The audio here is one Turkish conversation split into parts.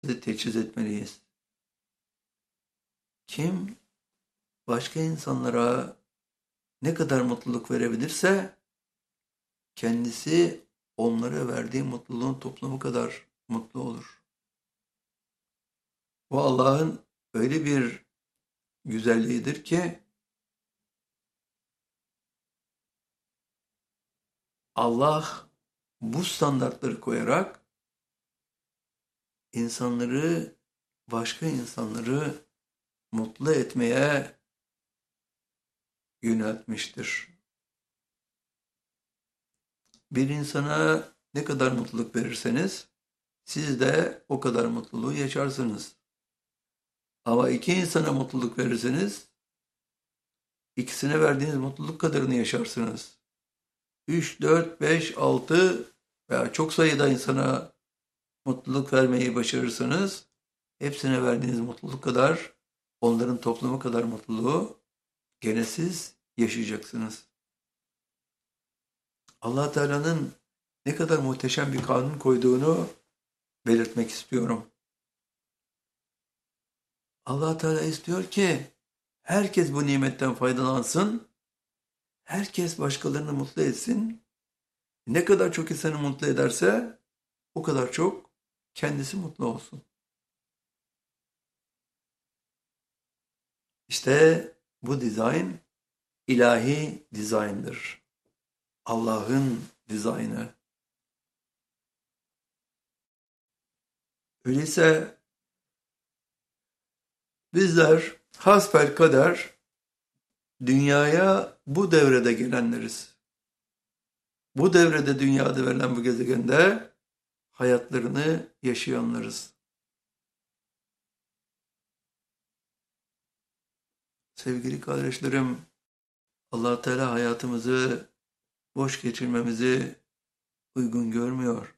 teçhiz etmeliyiz. Kim başka insanlara ne kadar mutluluk verebilirse kendisi onlara verdiği mutluluğun toplamı kadar mutlu olur. Bu Allah'ın öyle bir güzelliğidir ki Allah bu standartları koyarak insanları, başka insanları mutlu etmeye yöneltmiştir. Bir insana ne kadar mutluluk verirseniz siz de o kadar mutluluğu yaşarsınız. Ama iki insana mutluluk verirseniz ikisine verdiğiniz mutluluk kadarını yaşarsınız. 3, 4, 5, 6 veya çok sayıda insana mutluluk vermeyi başarırsanız hepsine verdiğiniz mutluluk kadar, onların toplamı kadar mutluluğu gene siz yaşayacaksınız. Allah Teala'nın ne kadar muhteşem bir kanun koyduğunu belirtmek istiyorum. Allah Teala istiyor ki herkes bu nimetten faydalansın, herkes başkalarını mutlu etsin. Ne kadar çok insanı mutlu ederse o kadar çok kendisi mutlu olsun. İşte bu dizayn ilahi dizayndır. Allah'ın dizaynı. Öyleyse bizler hasbelkader dünyaya bu devrede gelenleriz. Bu devrede dünyada verilen bu gezegende hayatlarını yaşayanlarız. Sevgili kardeşlerim, Allah Teala hayatımızı boş geçirmemizi uygun görmüyor.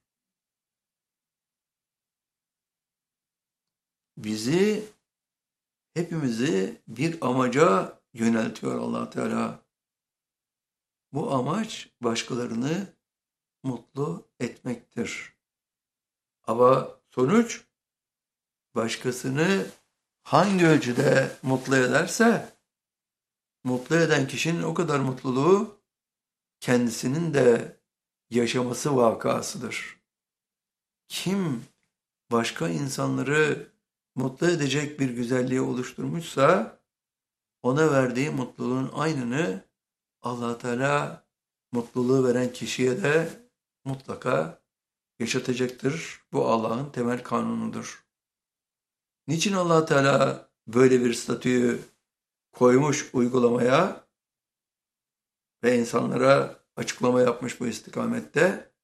Bizi, hepimizi bir amaca yöneltiyor Allah Teala. Bu amaç başkalarını mutlu etmektir. Ama sonuç başkasını hangi ölçüde mutlu ederse mutlu eden kişinin o kadar mutluluğu kendisinin de yaşaması vakasıdır. Kim başka insanları mutlu edecek bir güzelliği oluşturmuşsa ona verdiği mutluluğun aynını Allah Teala mutluluğu veren kişiye de mutlaka yaşatacaktır. Bu Allah'ın temel kanunudur. Niçin Allah Teala böyle bir statüyü koymuş uygulamaya ve insanlara açıklama yapmış bu istikamette?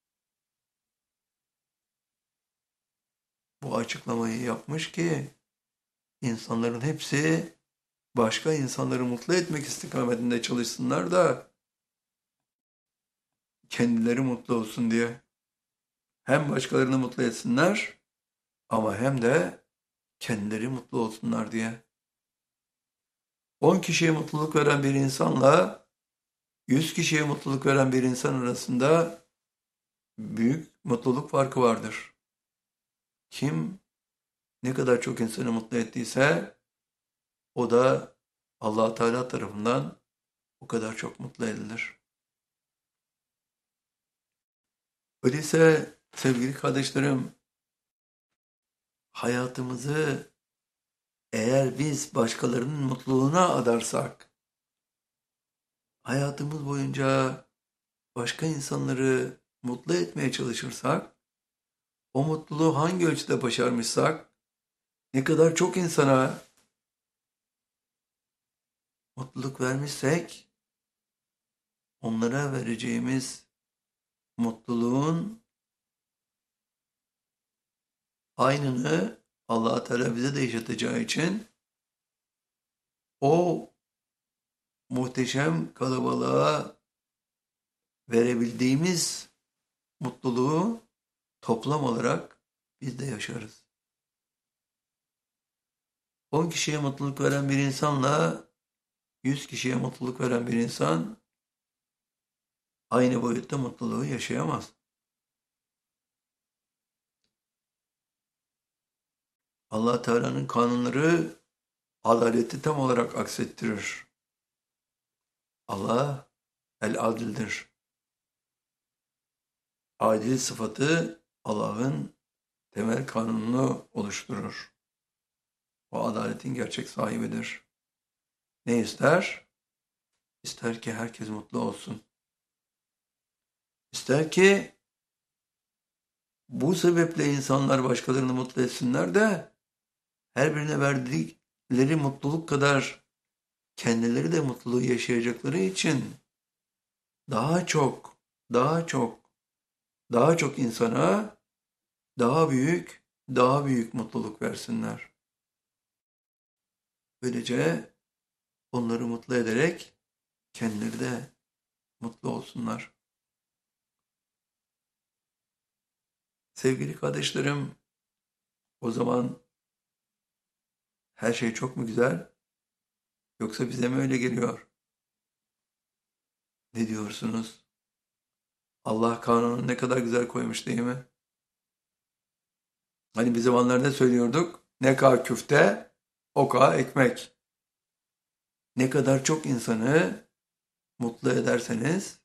Bu açıklamayı yapmış ki insanların hepsi başka insanları mutlu etmek istikametinde çalışsınlar da kendileri mutlu olsun diye. Hem başkalarını mutlu etsinler ama hem de kendileri mutlu olsunlar diye. 10 kişiye mutluluk veren bir insanla 100 kişiye mutluluk veren bir insan arasında büyük mutluluk farkı vardır. Kim ne kadar çok insanı mutlu ettiyse o da Allah Teala tarafından o kadar çok mutlu edilir. Öyleyse sevgili kardeşlerim, hayatımızı eğer biz başkalarının mutluluğuna adarsak, hayatımız boyunca başka insanları mutlu etmeye çalışırsak, o mutluluğu hangi ölçüde başarmışsak, ne kadar çok insana mutluluk vermişsek, onlara vereceğimiz mutluluğun aynını Allah Teala bize de yaşatacağı için o muhteşem kalabalığa verebildiğimiz mutluluğu toplam olarak biz de yaşarız. 10 kişiye mutluluk veren bir insanla 100 kişiye mutluluk veren bir insan aynı boyutta mutluluğu yaşayamaz. Allah Teala'nın kanunları adaleti tam olarak aksettirir. Allah el-adildir. Adil sıfatı Allah'ın temel kanununu oluşturur. O adaletin gerçek sahibidir. Ne ister? İster ki herkes mutlu olsun. İster ki bu sebeple insanlar başkalarını mutlu etsinler de her birine verdikleri mutluluk kadar kendileri de mutluluğu yaşayacakları için daha çok, daha çok, daha çok insana daha büyük mutluluk versinler. Böylece onları mutlu ederek kendileri de mutlu olsunlar. Sevgili kardeşlerim, o zaman her şey çok mu güzel? Yoksa bize mi öyle geliyor? Ne diyorsunuz? Allah kanunu ne kadar güzel koymuş değil mi? Hani bir zamanlar ne söylüyorduk? Ne kadar küfte, o kadar ekmek. Ne kadar çok insanı mutlu ederseniz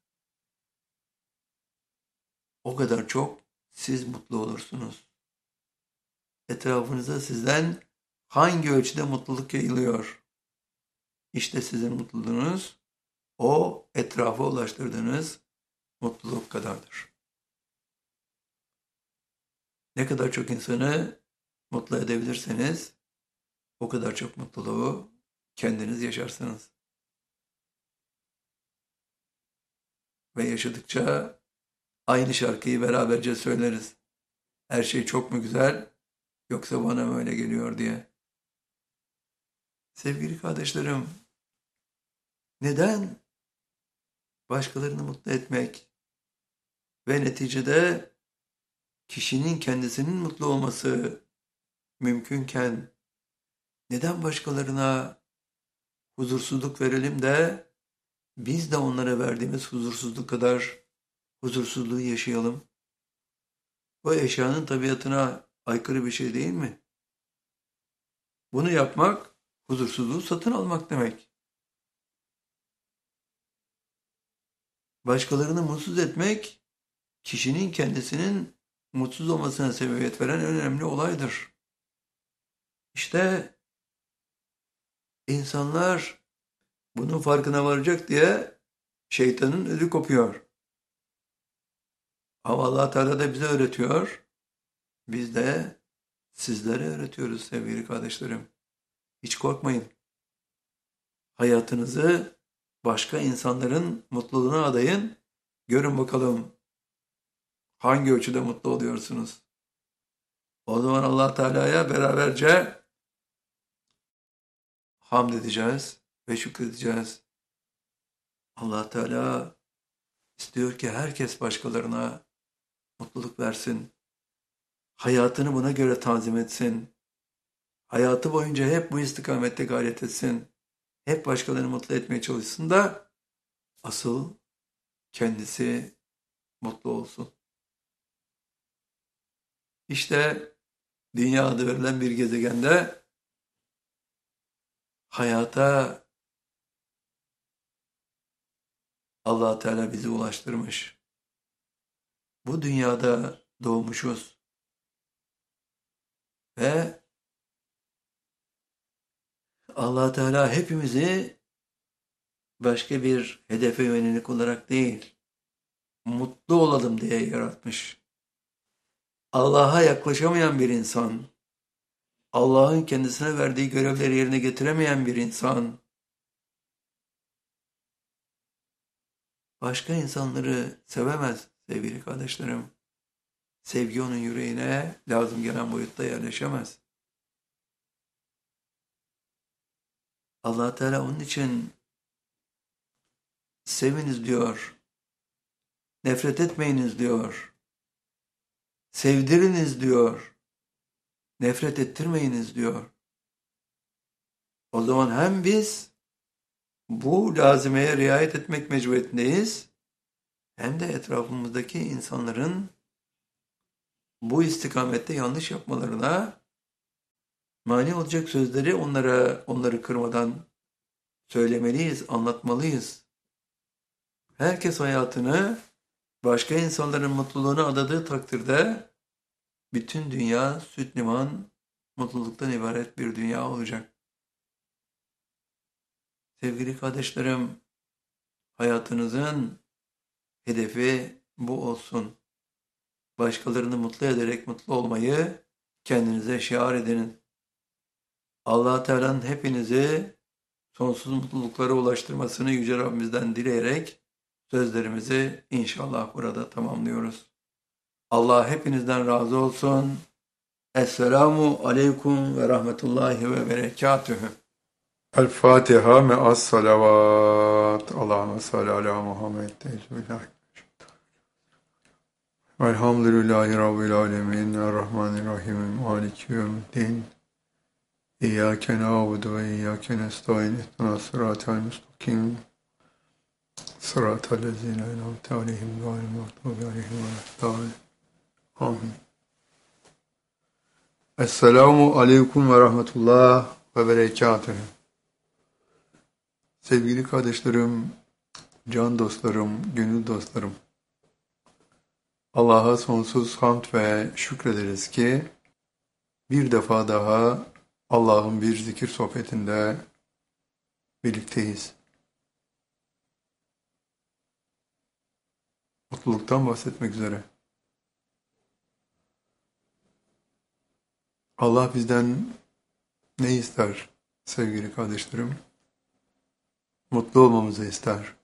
o kadar çok siz mutlu olursunuz. Etrafınıza sizden hangi ölçüde mutluluk yayılıyor? İşte sizin mutluluğunuz o etrafa ulaştırdığınız mutluluk kadardır. Ne kadar çok insanı mutlu edebilirseniz o kadar çok mutluluğu kendiniz yaşarsınız. Ve yaşadıkça aynı şarkıyı beraberce söyleriz. Her şey çok mu güzel yoksa bana mı öyle geliyor diye. Sevgili kardeşlerim, neden başkalarını mutlu etmek ve neticede kişinin kendisinin mutlu olması mümkünken neden başkalarına huzursuzluk verelim de biz de onlara verdiğimiz huzursuzluk kadar huzursuzluğu yaşayalım? Bu eşyanın tabiatına aykırı bir şey değil mi? Bunu yapmak huzursuzluğu satın almak demek. Başkalarını mutsuz etmek kişinin kendisinin mutsuz olmasına sebebiyet veren en önemli olaydır. İşte insanlar bunun farkına varacak diye şeytanın ödü kopuyor. Ama Allah Teala da bize öğretiyor. Biz de sizlere öğretiyoruz sevgili kardeşlerim. Hiç korkmayın. Hayatınızı başka insanların mutluluğuna adayın. Görün bakalım hangi ölçüde mutlu oluyorsunuz. O zaman Allah Teala'ya beraberce hamd edeceğiz ve şükredeceğiz. Allah Teala istiyor ki herkes başkalarına mutluluk versin. Hayatını buna göre tanzim etsin. Hayatı boyunca hep bu istikamette gayret etsin. Hep başkalarını mutlu etmeye çalışsın da asıl kendisi mutlu olsun. İşte dünya adı verilen bir gezegende hayata Allah Teala bizi ulaştırmış. Bu dünyada doğmuşuz ve Allah Teala hepimizi başka bir hedefe yönelik olarak değil, mutlu olalım diye yaratmış. Allah'a yaklaşamayan bir insan, Allah'ın kendisine verdiği görevleri yerine getiremeyen bir insan, başka insanları sevemez sevgili kardeşlerim. Sevgi onun yüreğine lazım gelen boyutta yerleşemez. Allah Teala onun için seviniz diyor, nefret etmeyiniz diyor, sevdiriniz diyor, nefret ettirmeyiniz diyor. O zaman hem biz bu lazimeye riayet etmek mecburiyetindeyiz, hem de etrafımızdaki insanların bu istikamette yanlış yapmalarına Mani olacak sözleri onları kırmadan söylemeliyiz, anlatmalıyız. Herkes hayatını başka insanların mutluluğuna adadığı takdirde bütün dünya süt liman mutluluktan ibaret bir dünya olacak. Sevgili kardeşlerim, hayatınızın hedefi bu olsun. Başkalarını mutlu ederek mutlu olmayı kendinize şiar edinin. Allah Teala'nın hepinizi sonsuz mutluluklara ulaştırmasını Yüce Rabbimizden dileyerek sözlerimizi inşallah burada tamamlıyoruz. Allah hepinizden razı olsun. Esselamu aleyküm ve rahmetullahi ve berekatühü. El Fatiha me'as salavat. Allahümme salli ala Muhammed. Velhamdülillahi Rabbil alemin. Errahmanirrahim. Maliki yevmiddin. İyyâke na'budu ve iyyâke nestaîn. İhdinas sıratal müstakim. Sıratal lezîne en'amte aleyhim gayril mağdûbi aleyhim veleddâllîn. Amin. Esselamu aleyküm ve rahmetullah ve berekatühü. Sevgili kardeşlerim, can dostlarım, gönül dostlarım. Allah'a sonsuz hamd ve şükrederiz ki bir defa daha Allah'ın bir zikir sohbetinde birlikteyiz. Mutluluktan bahsetmek üzere. Allah bizden ne ister sevgili kardeşlerim? Mutlu olmamızı ister.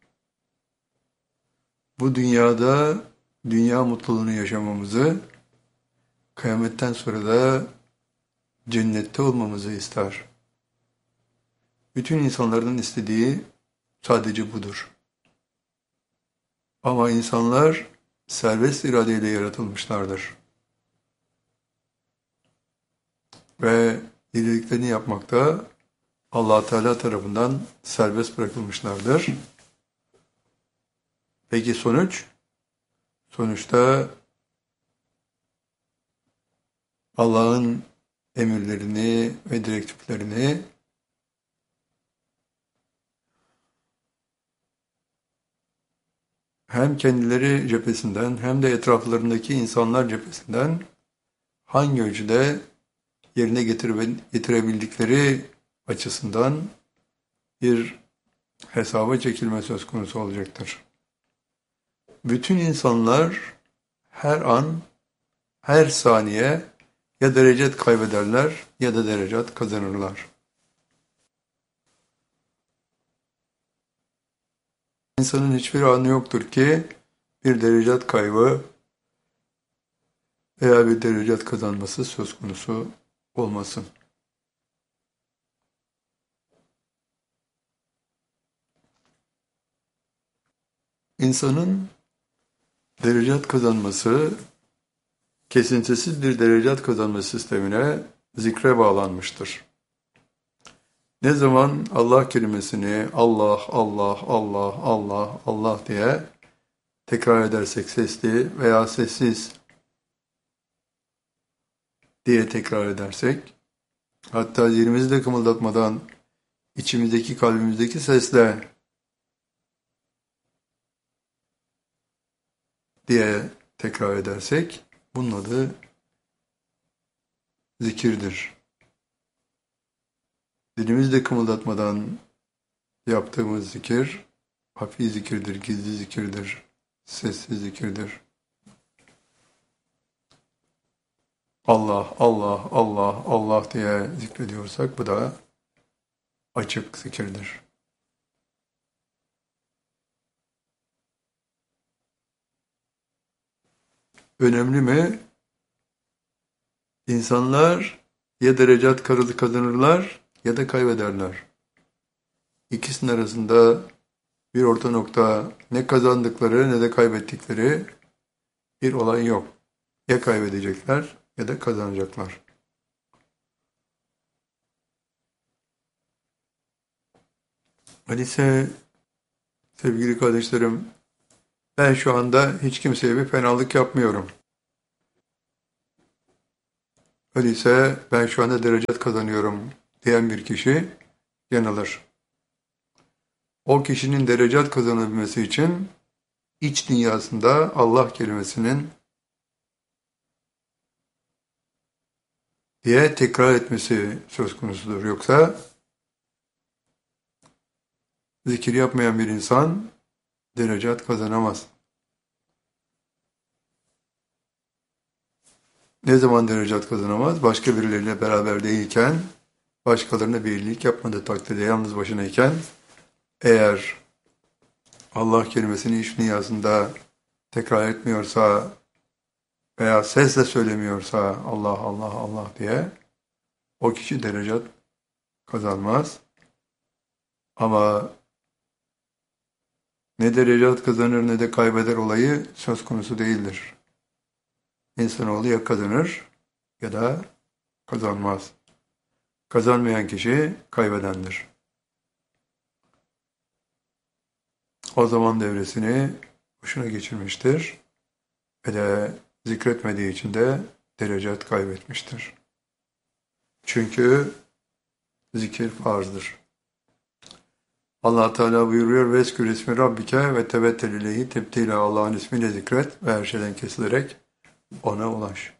Bu dünyada dünya mutluluğunu yaşamamızı, kıyametten sonra da cennette olmamızı ister. Bütün insanların istediği sadece budur. Ama insanlar serbest iradeyle yaratılmışlardır. Ve dilediklerini yapmakta Allah Teala tarafından serbest bırakılmışlardır. Peki sonuç? Sonuçta Allah'ın emirlerini ve direktiflerini hem kendileri cephesinden hem de etraflarındaki insanlar cephesinden hangi ölçüde yerine getirebildikleri açısından bir hesaba çekilme söz konusu olacaktır. Bütün insanlar her an, her saniye ya derecet kaybederler ya da derecet kazanırlar. İnsanın hiçbir anı yoktur ki bir derecet kaybı veya bir derecet kazanması söz konusu olmasın. İnsanın derecet kazanması, kesintisiz bir derecet kazanma sistemine zikre bağlanmıştır. Ne zaman Allah kelimesini Allah, Allah, Allah, Allah, Allah diye tekrar edersek sesli veya sessiz diye tekrar edersek, hatta dilimizi de kımıldatmadan içimizdeki kalbimizdeki sesle diye tekrar edersek, bunun adı zikirdir. Dilimizde kımıldatmadan yaptığımız zikir, hafif zikirdir, gizli zikirdir, sessiz zikirdir. Allah, Allah, Allah, Allah diye zikrediyorsak bu da açık zikirdir. Önemli mi? İnsanlar ya derecat kazanırlar ya da kaybederler. İkisinin arasında bir orta nokta, ne kazandıkları ne de kaybettikleri bir olay yok. Ya kaybedecekler ya da kazanacaklar. Öyleyse sevgili kardeşlerim, ben şu anda hiç kimseye bir fenalık yapmıyorum. Öyleyse ben şu anda derecat kazanıyorum diyen bir kişi yanılır. O kişinin derecat kazanabilmesi için iç dünyasında Allah kelimesinin diye tekrar etmesi söz konusudur. Yoksa zikir yapmayan bir insan derecat kazanamaz. Ne zaman derecat kazanamaz? Başka birileriyle beraber değilken, başkalarına bir iyilik yapmadığı takdirde yalnız başınayken, eğer Allah kelimesini iç dünyasında tekrar etmiyorsa veya sesle söylemiyorsa Allah Allah Allah diye o kişi derecat kazanmaz. Ama ne derecat kazanır ne de kaybeder olayı söz konusu değildir. İnsanoğlu ya kazanır ya da kazanmaz. Kazanmayan kişi kaybedendir. O zaman devresini boşuna geçirmiştir ve de zikretmediği için de derecat kaybetmiştir. Çünkü zikir farzdır. Allah Teala buyuruyor: "Veskür ismi Rabbike ve tebettel ileyhi tebtila." Allah'ın ismiyle zikret ve her şeyden kesilerek ona ulaş.